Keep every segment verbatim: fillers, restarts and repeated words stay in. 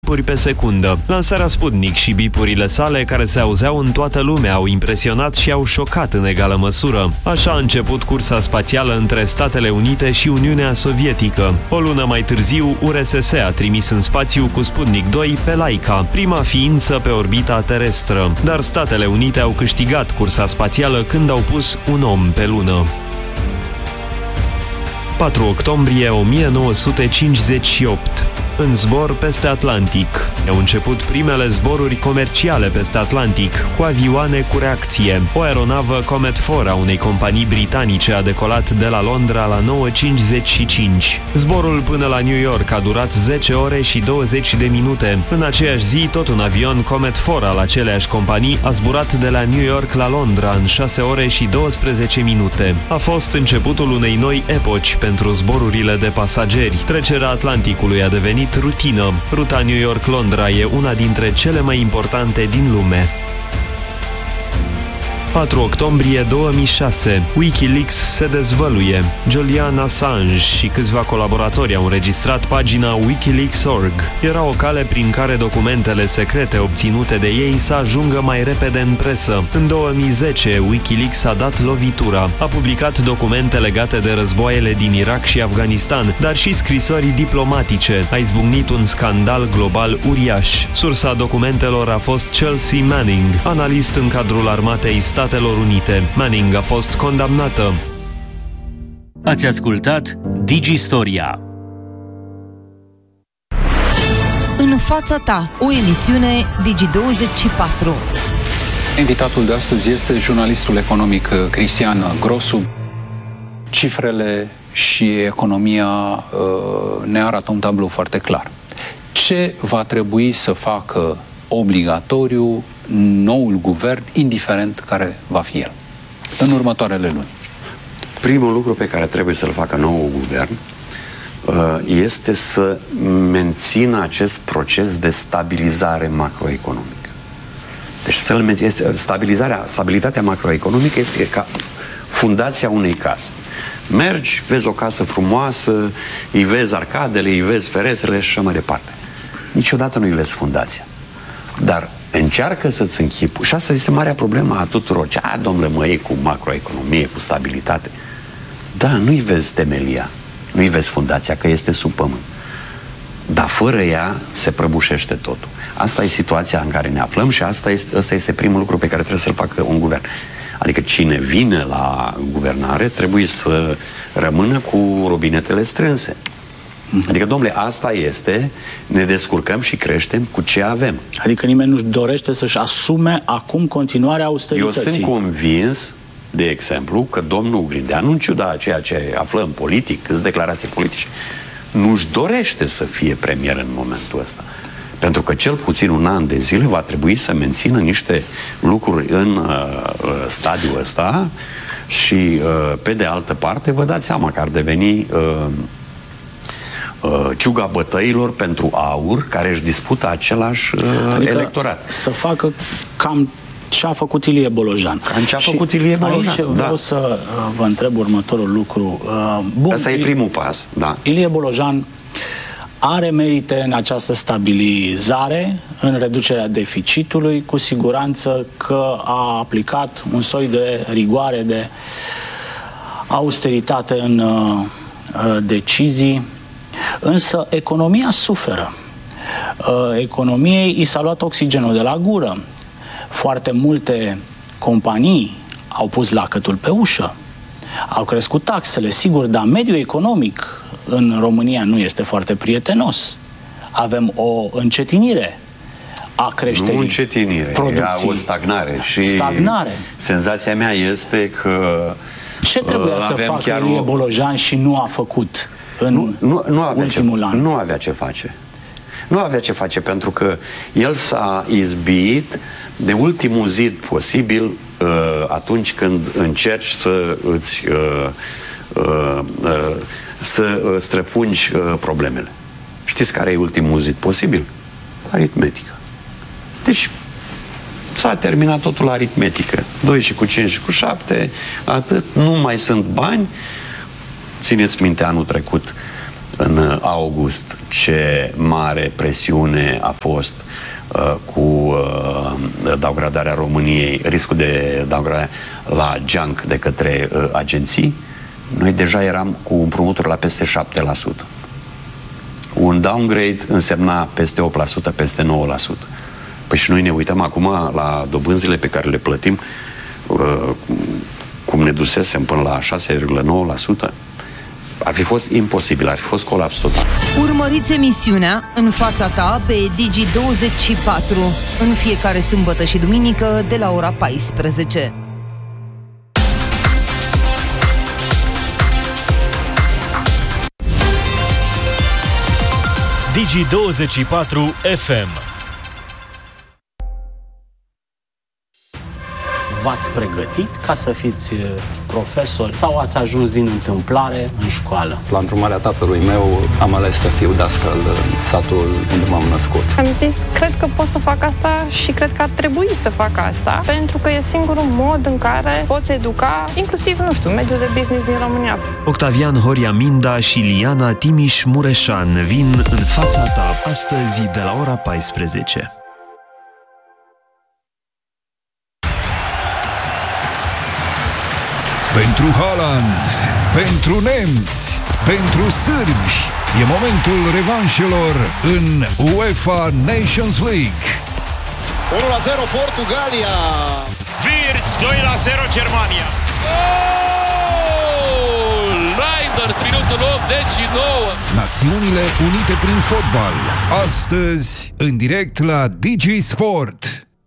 bipuri pe secundă. Lansarea Sputnik și bipurile sale, care se auzeau în toată lumea, au impresionat și au șocat în egală măsură. Așa a început cursa spațială între Statele Unite și Uniunea Sovietică. O lună mai târziu, U R S S a trimis în spațiu cu Sputnik doi pe Laika, prima ființă pe orbita terestră. Dar Statele Unite au câștigat cursa spațială când au pus un om pe lună. patru octombrie o mie nouă sute cincizeci și opt. În zbor peste Atlantic. Au început primele zboruri comerciale peste Atlantic, cu avioane cu reacție. O aeronavă Comet patru a unei companii britanice a decolat de la Londra la nouă cincizeci și cinci. Zborul până la New York a durat zece ore și douăzeci de minute. În aceeași zi, tot un avion Comet patru al aceleași companii a zburat de la New York la Londra în șase ore și douăsprezece minute. A fost începutul unei noi epoci pentru zborurile de pasageri. Trecerea Atlanticului a devenit rutină. Ruta New York-Londra e una dintre cele mai importante din lume. patru octombrie două mii șase. Wikileaks se dezvăluie. Julian Assange și câțiva colaboratori au înregistrat pagina Wikileaks punct org. Era o cale prin care documentele secrete obținute de ei să ajungă mai repede în presă. În două mii zece, Wikileaks a dat lovitura. A publicat documente legate de războaiele din Irak și Afganistan, dar și scrisori diplomatice. A izbucnit un scandal global uriaș. Sursa documentelor a fost Chelsea Manning, analist în cadrul armatei Statelor Unite. Manning a fost condamnată. Ați ascultat Digistoria. În fața ta, o emisiune Digi douăzeci și patru. Invitatul de astăzi este jurnalistul economic Cristian Grosu. Cifrele și economia uh, ne arată un tablou foarte clar. Ce va trebui să facă obligatoriu noul guvern, indiferent care va fi el, în următoarele luni? Primul lucru pe care trebuie să-l facă noul guvern este să mențină acest proces de stabilizare macroeconomică. Deci să-l menține, stabilizarea, stabilitatea macroeconomică este ca fundația unei case. Mergi, vezi o casă frumoasă, îi vezi arcadele, îi vezi ferestrele și așa mai departe. Niciodată nu îi vezi fundația. Dar încearcă să-ți închipu. Și asta este marea problemă a tuturor. Ce, a, domnule, mă, e cu macroeconomie, cu stabilitate. Da, nu-i vezi temelia, nu-i vezi fundația, că este sub pământ. Dar fără ea se prăbușește totul. Asta e situația în care ne aflăm și asta este, asta este primul lucru pe care trebuie să-l facă un guvern. Adică cine vine la guvernare trebuie să rămână cu robinetele strânse. Adică, domnule, asta este, ne descurcăm și creștem cu ce avem. Adică nimeni nu-și dorește să-și asume acum continuarea austerității. Eu sunt convins, de exemplu, că domnul Grindeanu, în ciuda a ceea ce aflăm politic, câți declarații politice, nu-și dorește să fie premier în momentul ăsta. Pentru că cel puțin un an de zile va trebui să mențină niște lucruri în uh, stadiul ăsta și, uh, pe de altă parte, vă dați seama că ar deveni uh, uh, ciuga bătăilor pentru aur, care își dispută același uh, adică electorat. Să facă cam ce a făcut Ilie Bolojan. Cam ce a făcut Ilie Bolojan, aici vreau da. să uh, vă întreb următorul lucru. Uh, bun, Asta e primul pas, da. Ilie Bolojan are merite în această stabilizare, în reducerea deficitului, cu siguranță că a aplicat un soi de rigoare, de austeritate în uh, decizii, însă economia suferă. Uh, economiei i s-a luat oxigenul de la gură. Foarte multe companii au pus lacătul pe ușă, au crescut taxele, sigur, dar mediul economic în România nu este foarte prietenos. Avem o încetinire a creșterii. Nu încetinire, producției. o stagnare. Și stagnare. Senzația mea este că ce trebuia uh, să facă Ilie o... Bolojan și nu a făcut în nu, nu, nu avea ultimul ce, an? Nu avea ce face. Nu avea ce face, pentru că el s-a izbit de ultimul zid posibil uh, atunci când încerci să îți uh, uh, uh, să uh, străpungi uh, problemele. Știți care e ultimul zid posibil? Aritmetică. Deci s-a terminat totul la aritmetică. doi și cu cinci și cu șapte, atât, nu mai sunt bani. Țineți minte, anul trecut în august ce mare presiune a fost uh, cu uh, downgradarea României, riscul de downgradare la junk de către uh, agenții, noi deja eram cu împrumuturi la peste șapte la sută. Un downgrade însemna peste opt la sută, peste nouă la sută. Păi și noi ne uităm acum la dobânzile pe care le plătim, uh, cum ne dusesem până la șase virgulă nouă la sută. Ar fi fost imposibil, ar fi fost colaps total. Urmăriți emisiunea În fața ta pe Digi douăzeci și patru în fiecare sâmbătă și duminică de la ora paisprezece. Digi douăzeci și patru F M. V-ați pregătit ca să fiți profesor sau ați ajuns din întâmplare în școală? La îndrumarea tatălui meu am ales să fiu dascăl în satul unde m-am născut. Am zis, cred că pot să fac asta și cred că ar trebui să fac asta, pentru că e singurul mod în care poți educa, inclusiv, nu știu, mediul de business din România. Octavian Horia Minda și Liana Timiș Mureșan vin în fața ta astăzi de la ora paisprezece. Pentru Haaland, pentru nemți, pentru sârbi, e momentul revanșelor în UEFA Nations League. unu la zero Portugalia. Wirtz, doi la zero Germania. Gol! Reinders, minutul optzeci și nouă. Națiunile Unite prin fotbal. Astăzi, în direct la Digi Sport.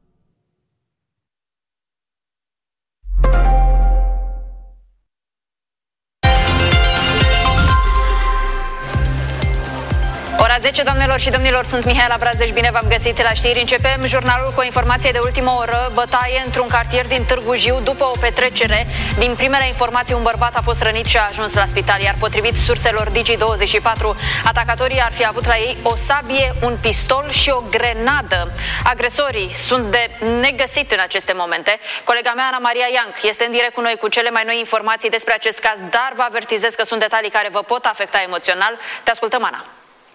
Ora zece, doamnelor și domnilor, sunt Mihaela Brazdej, bine v-am găsit la știri. Începem jurnalul cu o informație de ultimă oră. Bătaie într-un cartier din Târgu Jiu după o petrecere. Din primele informații, un bărbat a fost rănit și a ajuns la spital, iar potrivit surselor Digi douăzeci și patru, atacatorii ar fi avut la ei o sabie, un pistol și o grenadă. Agresorii sunt de negăsit în aceste momente. Colega mea, Ana Maria Ianc, este în direct cu noi cu cele mai noi informații despre acest caz, dar vă avertizez că sunt detalii care vă pot afecta emoțional. Te ascultăm, Ana.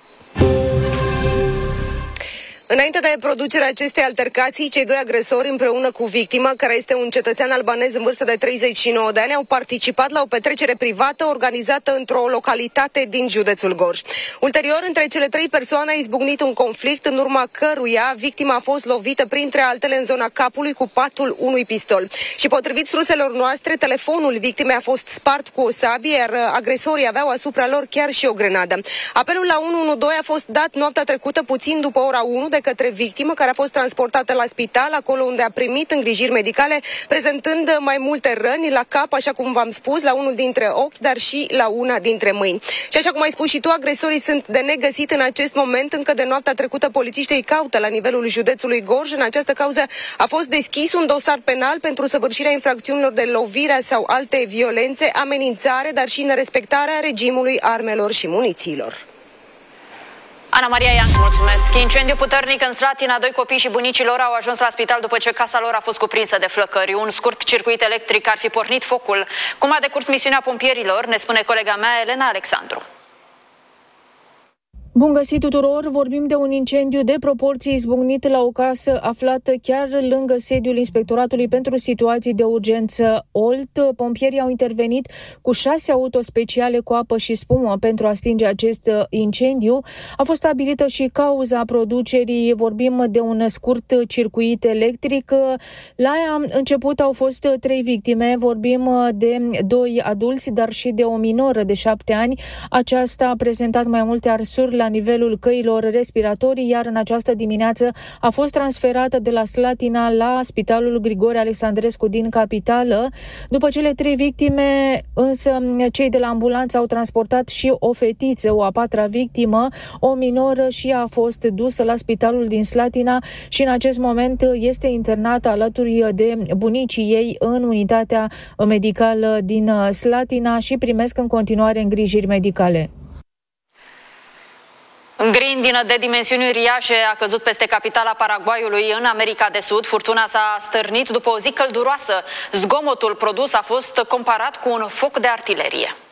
Înainte de producerea acestei altercații, cei doi agresori împreună cu victima, care este un cetățean albanez în vârstă de treizeci și nouă de ani, au participat la o petrecere privată organizată într-o localitate din județul Gorj. Ulterior, între cele trei persoane a izbucnit un conflict, în urma căruia victima a fost lovită printre altele în zona capului cu patul unui pistol. Și potrivit surselor noastre, telefonul victimei a fost spart cu o sabie, iar agresorii aveau asupra lor chiar și o grenadă. Apelul la unu unu doi a fost dat noaptea trecută, puțin după ora unu, de către victimă, care a fost transportată la spital, acolo unde a primit îngrijiri medicale, prezentând mai multe răni la cap, așa cum v-am spus, la unul dintre ochi, dar și la una dintre mâini. Și așa cum ai spus și tu, agresorii sunt de negăsit în acest moment. Încă de noaptea trecută, polițiștii îi caută la nivelul județului Gorj. În această cauză a fost deschis un dosar penal pentru săvârșirea infracțiunilor de lovire sau alte violențe, amenințare, dar și nerespectarea regimului armelor și munițiilor. Ana Maria Ianc, mulțumesc. Incendiu puternic în Slatina. Doi copii și bunicii lor au ajuns la spital după ce casa lor a fost cuprinsă de flăcări. Un scurt circuit electric ar fi pornit focul. Cum a decurs misiunea pompierilor, ne spune colega mea, Elena Alexandru. Bun găsit tuturor! Vorbim de un incendiu de proporții izbucnit la o casă aflată chiar lângă sediul Inspectoratului pentru Situații de Urgență Olt. Pompierii au intervenit cu șase auto speciale cu apă și spumă pentru a stinge acest incendiu. A fost stabilită și cauza producerii. Vorbim de un scurt circuit electric. La început au fost trei victime. Vorbim de doi adulți, dar și de o minoră de șapte ani. Aceasta a prezentat mai multe arsuri la nivelul căilor respiratorii, iar în această dimineață a fost transferată de la Slatina la Spitalul Grigore Alexandrescu din capitală. După cele trei victime, însă, cei de la ambulanță au transportat și o fetiță, o a patra victimă, o minoră, și a fost dusă la Spitalul din Slatina și în acest moment este internată alături de bunicii ei în unitatea medicală din Slatina și primesc în continuare îngrijiri medicale. Grindină de dimensiuni uriașe a căzut peste capitala Paraguayului în America de Sud. Furtuna s-a stârnit după o zi călduroasă. Zgomotul produs a fost comparat cu un foc de artilerie.